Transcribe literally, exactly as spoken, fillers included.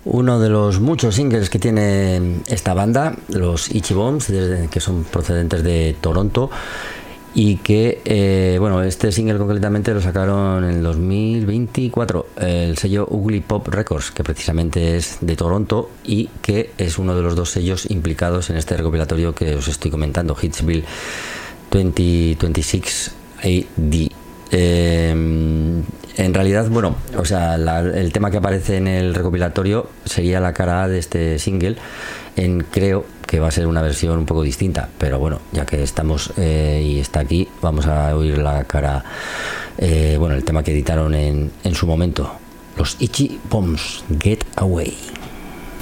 Uno de los muchos singles que tiene esta banda, los Itchy Bombs, desde, que son procedentes de Toronto, y que, eh, bueno, este single concretamente lo sacaron en el dos mil veinticuatro, el sello Ugly Pop Records, que precisamente es de Toronto y que es uno de los dos sellos implicados en este recopilatorio que os estoy comentando, Hitsville veinte veintiséis A D. Eh, en realidad, bueno, o sea, la, el tema que aparece en el recopilatorio sería la cara A de este single. En, creo que va a ser una versión un poco distinta, pero bueno, ya que estamos eh, y está aquí, vamos a oír la cara, eh, bueno, el tema que editaron en, en su momento, los Itchy Bombs, Get Away.